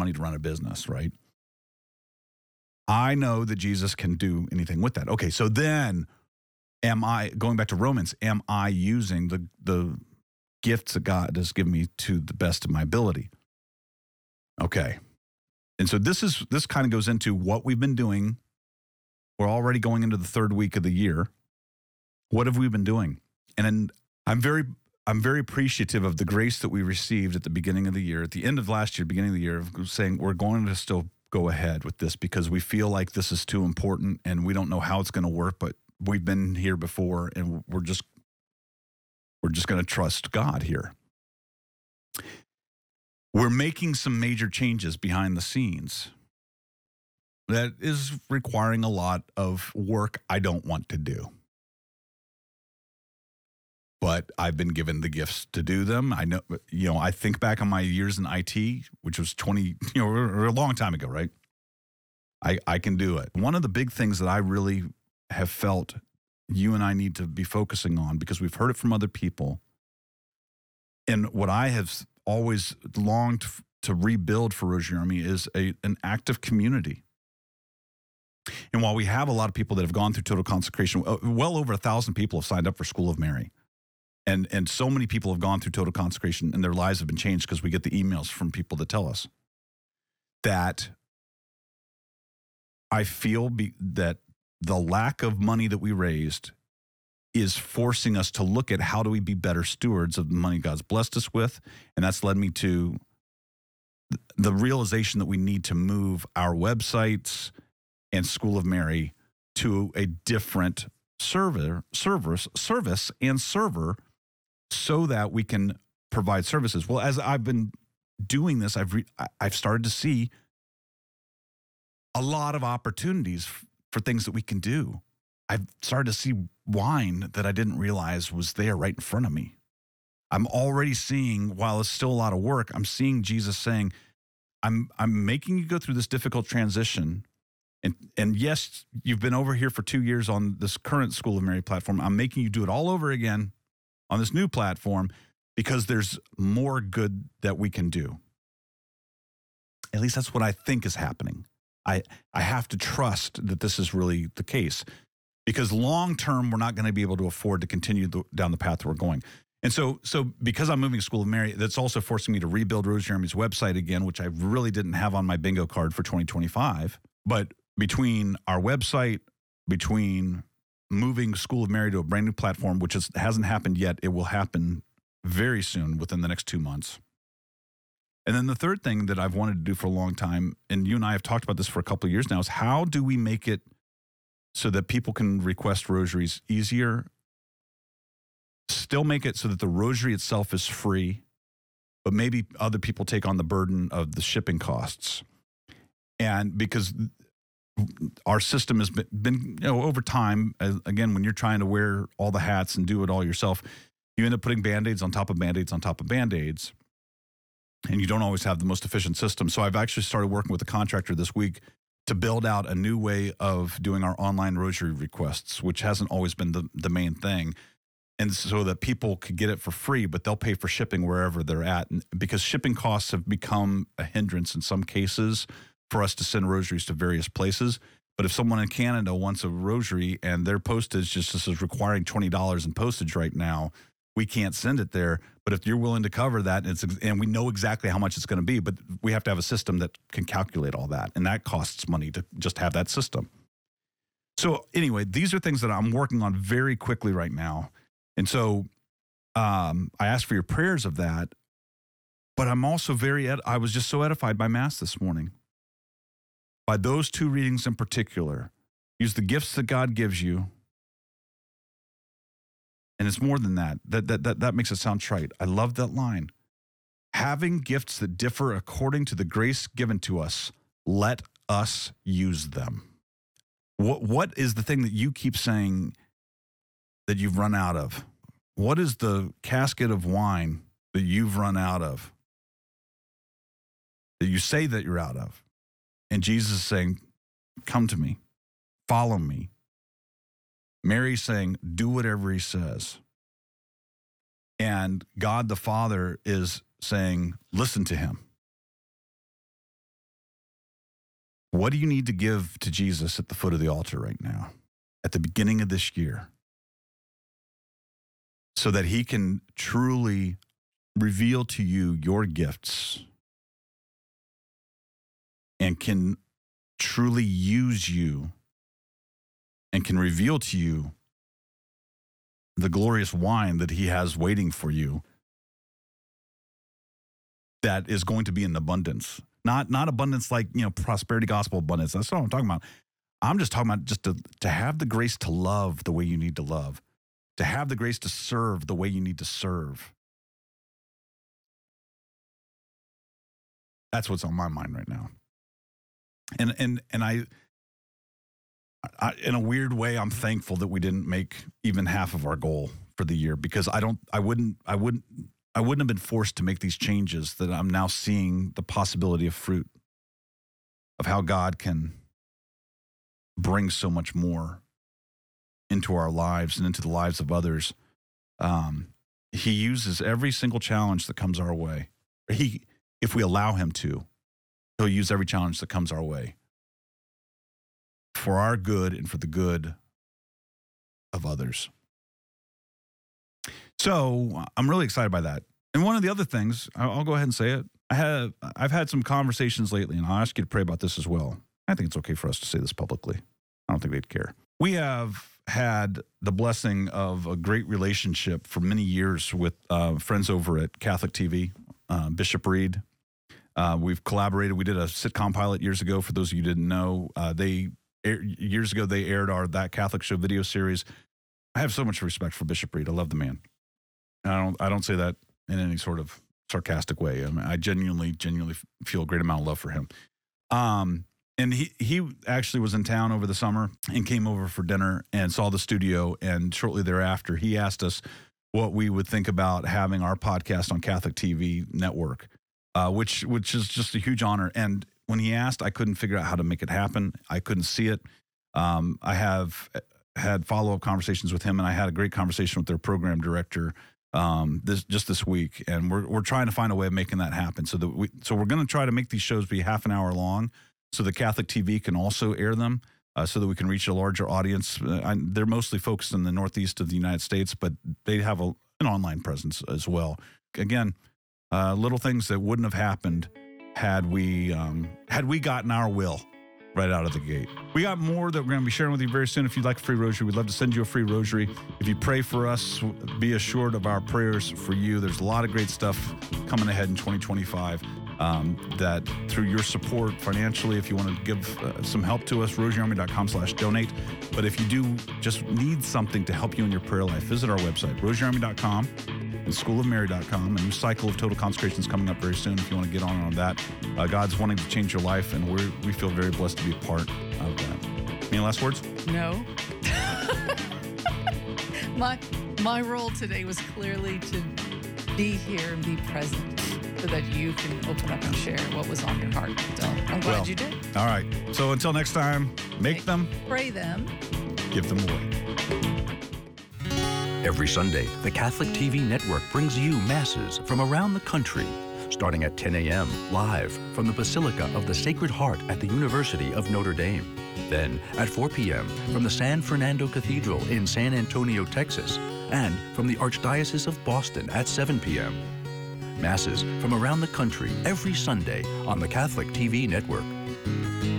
money to run a business, right? I know that Jesus can do anything with that. Okay, so then going back to Romans, am I using the gifts that God has given me to the best of my ability? Okay. And so this kind of goes into what we've been doing. We're already going into the third week of the year. What have we been doing? And I'm very appreciative of the grace that we received at the beginning of the year, at the end of last year, beginning of the year, of saying we're going to still go ahead with this because we feel like this is too important and we don't know how it's going to work, but we've been here before and we're just going to trust God here. We're making some major changes behind the scenes that is requiring a lot of work I don't want to do. But I've been given the gifts to do them. I know, I think back on my years in IT, which was 20, or a long time ago, right? I can do it. One of the big things that I really have felt you and I need to be focusing on, because we've heard it from other people, and what I have always longed to rebuild for Rosary Army is an active community. And while we have a lot of people that have gone through total consecration, well over 1,000 people have signed up for School of Mary. And so many people have gone through total consecration and their lives have been changed because we get the emails from people that tell us that I feel that the lack of money that we raised is forcing us to look at how do we be better stewards of the money God's blessed us with. And that's led me to the realization that we need to move our websites and School of Mary to a different service and server so that we can provide services. Well, as I've been doing this, I've started to see a lot of opportunities for things that we can do. I've started to see wine that I didn't realize was there right in front of me. I'm already seeing, while it's still a lot of work, I'm seeing Jesus saying, I'm making you go through this difficult transition. And yes, you've been over here for 2 years on this current School of Mary platform. I'm making you do it all over again on this new platform because there's more good that we can do. At least that's what I think is happening. I have to trust that this is really the case, because long term, we're not going to be able to afford to continue down the path we're going. And so because I'm moving to School of Mary, that's also forcing me to rebuild Rosary Army's website again, which I really didn't have on my bingo card for 2025. But between our website, between moving School of Mary to a brand new platform, which hasn't happened yet, it will happen very soon within the next 2 months. And then the third thing that I've wanted to do for a long time, and you and I have talked about this for a couple of years now, is how do we make it so that people can request rosaries easier, still make it so that the rosary itself is free, but maybe other people take on the burden of the shipping costs. And because our system has been over time, again, when you're trying to wear all the hats and do it all yourself, you end up putting Band-Aids on top of Band-Aids on top of Band-Aids. And you don't always have the most efficient system. So I've actually started working with a contractor this week to build out a new way of doing our online rosary requests, which hasn't always been the main thing. And so that people could get it for free, but they'll pay for shipping wherever they're at. And because shipping costs have become a hindrance in some cases for us to send rosaries to various places. But if someone in Canada wants a rosary and their postage just is requiring $20 in postage right now, we can't send it there. But if you're willing to cover that, and we know exactly how much it's going to be, but we have to have a system that can calculate all that. And that costs money to just have that system. So anyway, these are things that I'm working on very quickly right now. And so I ask for your prayers of that. But I'm also I was just so edified by Mass this morning. By those two readings in particular. Use the gifts that God gives you. And it's more than that. That makes it sound trite. I love that line. Having gifts that differ according to the grace given to us, let us use them. What is the thing that you keep saying that you've run out of? What is the casket of wine that you've run out of? That you say that you're out of? And Jesus is saying, come to me, follow me. Mary's saying, do whatever he says. And God the Father is saying, listen to him. What do you need to give to Jesus at the foot of the altar right now, at the beginning of this year, so that he can truly reveal to you your gifts and can truly use you and can reveal to you the glorious wine that he has waiting for you that is going to be in abundance. Not abundance like, prosperity gospel abundance. That's not what I'm talking about. I'm just talking about just to have the grace to love the way you need to love, to have the grace to serve the way you need to serve. That's what's on my mind right now. And I in a weird way, I'm thankful that we didn't make even half of our goal for the year, because I wouldn't have been forced to make these changes that I'm now seeing the possibility of fruit of how God can bring so much more into our lives and into the lives of others. He uses every single challenge that comes our way. If we allow him to, he'll use every challenge that comes our way for our good and for the good of others. So I'm really excited by that. And one of the other things, I'll go ahead and say it. I've had some conversations lately, and I'll ask you to pray about this as well. I think it's okay for us to say this publicly. I don't think they'd care. We have had the blessing of a great relationship for many years with friends over at Catholic TV, Bishop Reed. We've collaborated. We did a sitcom pilot years ago. For those of you who didn't know, years ago they aired our That Catholic Show video series. I have so much respect for Bishop Reed. I love the man. And I don't say that in any sort of sarcastic way. I mean, I genuinely feel a great amount of love for him. And he actually was in town over the summer and came over for dinner and saw the studio. And shortly thereafter, he asked us what we would think about having our podcast on Catholic TV network, which is just a huge honor. And when he asked, I couldn't figure out how to make it happen. I couldn't see it. I have had follow-up conversations with him, and I had a great conversation with their program director this week, and we're trying to find a way of making that happen. So we're going to try to make these shows be half an hour long, so the Catholic TV can also air them, so that we can reach a larger audience. They're mostly focused in the Northeast of the United States, but they have an online presence as well. Again, little things that wouldn't have happened had we gotten our will right out of the gate. We got more that we're going to be sharing with you very soon. If you'd like a free rosary, we'd love to send you a free rosary. If you pray for us, be assured of our prayers for you. There's a lot of great stuff coming ahead in 2025 that through your support financially, if you want to give some help to us, rosaryarmy.com/donate. But if you do just need something to help you in your prayer life, visit our website, rosaryarmy.com. and schoolofmary.com. A new cycle of total consecration is coming up very soon if you want to get on that. God's wanting to change your life, and we feel very blessed to be a part of that. Any last words? No. My role today was clearly to be here and be present so that you can open up and share what was on your heart. So I'm glad you did. All right. So until next time, make them, pray them, give them away. Every Sunday, the Catholic TV network brings you masses from around the country, starting at 10 a.m. live from the Basilica of the Sacred Heart at the University of Notre Dame. Then at 4 p.m. from the San Fernando Cathedral in San Antonio, Texas, and from the Archdiocese of Boston at 7 p.m. Masses from around the country every Sunday on the Catholic TV network.